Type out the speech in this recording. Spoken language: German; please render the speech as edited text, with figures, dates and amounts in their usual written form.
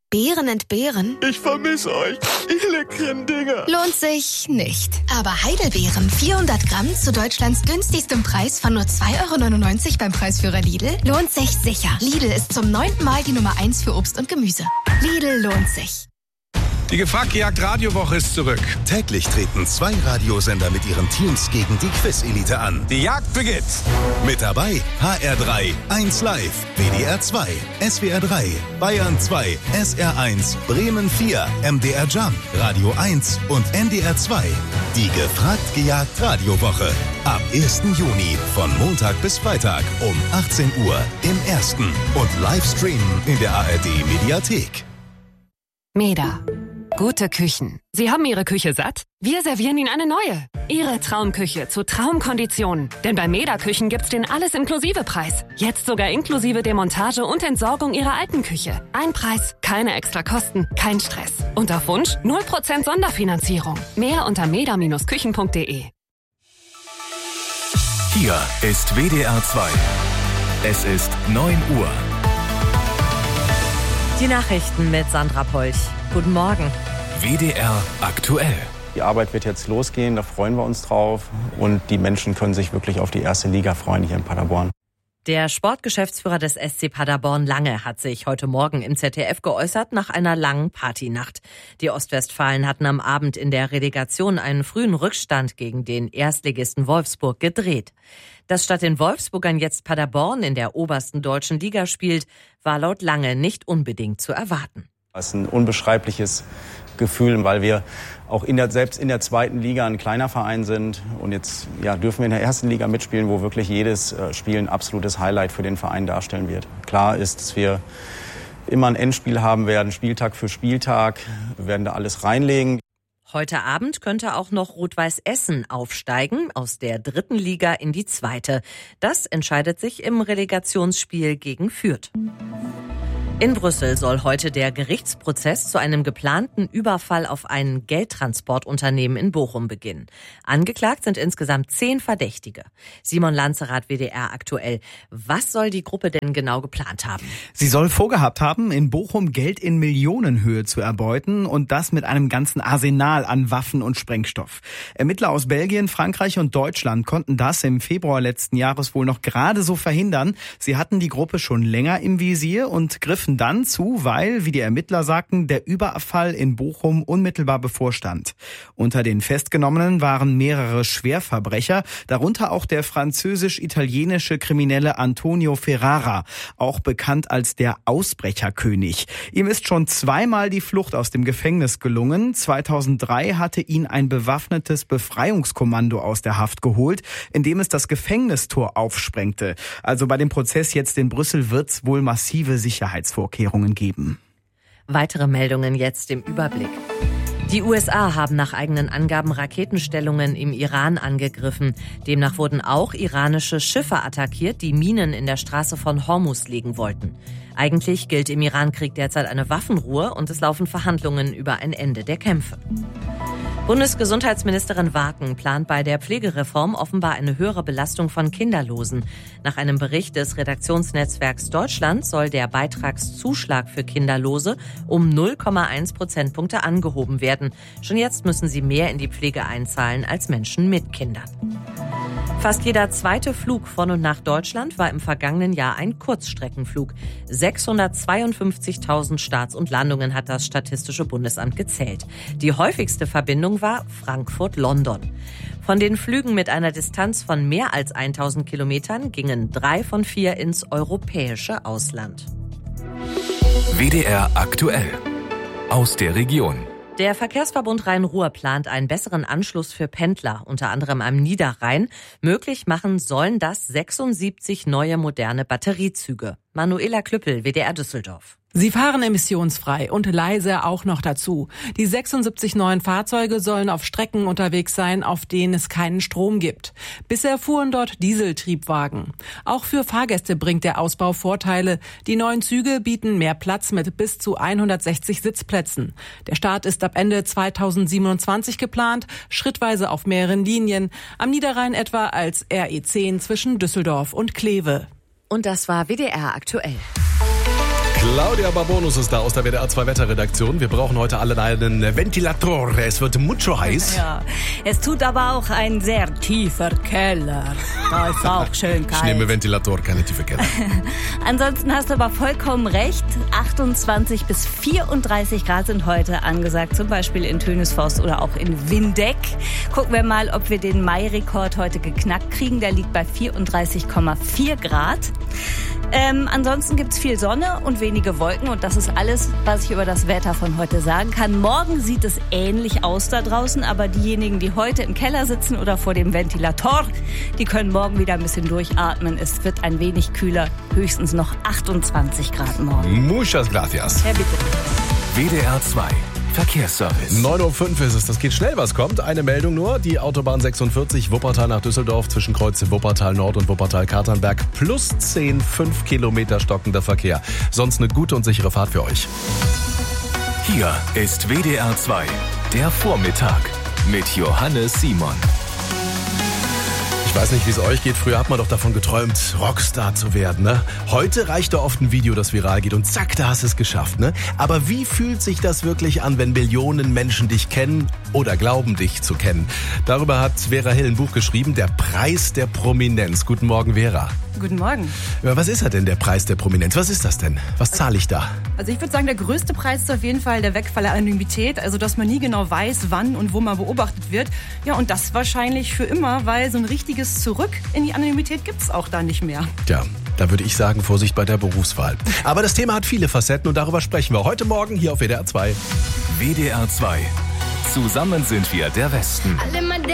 Beeren entbehren? Ich vermisse euch, ihr leckeren Dinger. Lohnt sich nicht. Aber Heidelbeeren 400 Gramm zu Deutschlands günstigstem Preis von nur 2,99 € beim Preisführer Lidl lohnt sich sicher. Lidl ist zum 9. Mal die Nummer 1 für Obst und Gemüse. Lidl lohnt sich. Die Gefragt-Jagd-Radiowoche ist zurück. Täglich treten 2 Radiosender mit ihren Teams gegen die Quiz-Elite an. Die Jagd beginnt. Mit dabei HR3, 1 Live, WDR 2, SWR 3, Bayern 2, SR 1, Bremen 4, MDR Jump, Radio 1 und NDR 2. Die Gefragt-Jagd-Radiowoche. Ab 1. Juni von Montag bis Freitag um 18 Uhr im Ersten und Livestreamen in der ARD-Mediathek. Meda. Gute Küchen. Sie haben Ihre Küche satt? Wir servieren Ihnen eine neue. Ihre Traumküche zu Traumkonditionen. Denn bei Meda Küchen gibt's den Alles-Inklusive-Preis. Jetzt sogar inklusive Demontage und Entsorgung Ihrer alten Küche. Ein Preis, keine extra Kosten, kein Stress. Und auf Wunsch 0% Sonderfinanzierung. Mehr unter meda-küchen.de. Hier ist WDR 2. Es ist 9 Uhr. Die Nachrichten mit Sandra Polch. Guten Morgen. WDR aktuell. Die Arbeit wird jetzt losgehen, da freuen wir uns drauf. Und die Menschen können sich wirklich auf die erste Liga freuen hier in Paderborn. Der Sportgeschäftsführer des SC Paderborn Lange hat sich heute Morgen im ZDF geäußert nach einer langen Partynacht. Die Ostwestfalen hatten am Abend in der Relegation einen frühen Rückstand gegen den Erstligisten Wolfsburg gedreht. Dass statt den Wolfsburgern jetzt Paderborn in der obersten deutschen Liga spielt, war laut Lange nicht unbedingt zu erwarten. Das ist ein unbeschreibliches Gefühl, weil wir auch selbst in der zweiten Liga ein kleiner Verein sind. Und jetzt dürfen wir in der ersten Liga mitspielen, wo wirklich jedes Spiel ein absolutes Highlight für den Verein darstellen wird. Klar ist, dass wir immer ein Endspiel haben werden, Spieltag für Spieltag. Wir werden da alles reinlegen. Heute Abend könnte auch noch Rot-Weiß Essen aufsteigen, aus der 3. Liga in die 2. Das entscheidet sich im Relegationsspiel gegen Fürth. In Brüssel soll heute der Gerichtsprozess zu einem geplanten Überfall auf ein Geldtransportunternehmen in Bochum beginnen. Angeklagt sind insgesamt 10 Verdächtige. Simon Lanzerath, WDR aktuell. Was soll die Gruppe denn genau geplant haben? Sie soll vorgehabt haben, in Bochum Geld in Millionenhöhe zu erbeuten und das mit einem ganzen Arsenal an Waffen und Sprengstoff. Ermittler aus Belgien, Frankreich und Deutschland konnten das im Februar letzten Jahres wohl noch gerade so verhindern. Sie hatten die Gruppe schon länger im Visier und griffen dann zu, weil, wie die Ermittler sagten, der Überfall in Bochum unmittelbar bevorstand. Unter den Festgenommenen waren mehrere Schwerverbrecher, darunter auch der französisch-italienische Kriminelle Antonio Ferrara, auch bekannt als der Ausbrecherkönig. Ihm ist schon 2-mal die Flucht aus dem Gefängnis gelungen. 2003 hatte ihn ein bewaffnetes Befreiungskommando aus der Haft geholt, indem es das Gefängnistor aufsprengte. Also bei dem Prozess jetzt in Brüssel wird's wohl massive Sicherheitsvorkehrungen geben. Weitere Meldungen jetzt im Überblick. Die USA haben nach eigenen Angaben Raketenstellungen im Iran angegriffen. Demnach wurden auch iranische Schiffe attackiert, die Minen in der Straße von Hormuz legen wollten. Eigentlich gilt im Irankrieg derzeit eine Waffenruhe und es laufen Verhandlungen über ein Ende der Kämpfe. Bundesgesundheitsministerin Waken plant bei der Pflegereform offenbar eine höhere Belastung von Kinderlosen. Nach einem Bericht des Redaktionsnetzwerks Deutschland soll der Beitragszuschlag für Kinderlose um 0,1 Prozentpunkte angehoben werden. Schon jetzt müssen sie mehr in die Pflege einzahlen als Menschen mit Kindern. Fast jeder zweite Flug von und nach Deutschland war im vergangenen Jahr ein Kurzstreckenflug. 652.000 Starts und Landungen hat das Statistische Bundesamt gezählt. Die häufigste Verbindung war Frankfurt-London. Von den Flügen mit einer Distanz von mehr als 1000 Kilometern gingen 3 von 4 ins europäische Ausland. WDR aktuell. Aus der Region. Der Verkehrsverbund Rhein-Ruhr plant einen besseren Anschluss für Pendler, unter anderem am Niederrhein. Möglich machen sollen das 76 neue moderne Batteriezüge. Manuela Klüppel, WDR Düsseldorf. Sie fahren emissionsfrei und leise auch noch dazu. Die 76 neuen Fahrzeuge sollen auf Strecken unterwegs sein, auf denen es keinen Strom gibt. Bisher fuhren dort Dieseltriebwagen. Auch für Fahrgäste bringt der Ausbau Vorteile. Die neuen Züge bieten mehr Platz mit bis zu 160 Sitzplätzen. Der Start ist ab Ende 2027 geplant, schrittweise auf mehreren Linien. Am Niederrhein etwa als RE10 zwischen Düsseldorf und Kleve. Und das war WDR aktuell. Claudia Barbonus ist da aus der WDR 2 Wetterredaktion. Wir brauchen heute alle einen Ventilator. Es wird mucho heiß. Ja, es tut aber auch ein sehr tiefer Keller. Da ist auch schön kalt. Ich nehme Ventilator, keine tiefe Keller. Ansonsten hast du aber vollkommen recht. 28 bis 34 Grad sind heute angesagt. Zum Beispiel in Tönisforst oder auch in Windeck. Gucken wir mal, ob wir den Mai-Rekord heute geknackt kriegen. Der liegt bei 34,4 Grad. Ansonsten gibt's viel Sonne und wenige Wolken und das ist alles, was ich über das Wetter von heute sagen kann. Morgen sieht es ähnlich aus da draußen, aber diejenigen, die heute im Keller sitzen oder vor dem Ventilator, die können morgen wieder ein bisschen durchatmen. Es wird ein wenig kühler, höchstens noch 28 Grad morgen. Muchas gracias. Ja, bitte. WDR 2 Verkehrsservice. 9.05 Uhr ist es, das geht schnell, was kommt. Eine Meldung nur, die Autobahn 46 Wuppertal nach Düsseldorf zwischen Kreuze Wuppertal Nord und Wuppertal-Katernberg plus 10, 5 Kilometer stockender Verkehr. Sonst eine gute und sichere Fahrt für euch. Hier ist WDR 2, der Vormittag mit Johannes Simon. Ich weiß nicht, wie es euch geht. Früher hat man doch davon geträumt, Rockstar zu werden, ne? Heute reicht doch oft ein Video, das viral geht und zack, da hast du es geschafft, ne? Aber wie fühlt sich das wirklich an, wenn Millionen Menschen dich kennen oder glauben, dich zu kennen? Darüber hat Vera Hill ein Buch geschrieben, Der Preis der Prominenz. Guten Morgen, Vera. Guten Morgen. Was ist denn der Preis der Prominenz? Was ist das denn? Was zahle ich da? Also ich würde sagen, der größte Preis ist auf jeden Fall der Wegfall der Anonymität. Also dass man nie genau weiß, wann und wo man beobachtet wird. Ja, und das wahrscheinlich für immer, weil so ein richtiges Zurück in die Anonymität gibt es auch da nicht mehr. Tja, da würde ich sagen, Vorsicht bei der Berufswahl. Aber das Thema hat viele Facetten und darüber sprechen wir heute Morgen hier auf WDR 2. WDR 2. Zusammen sind wir der Westen.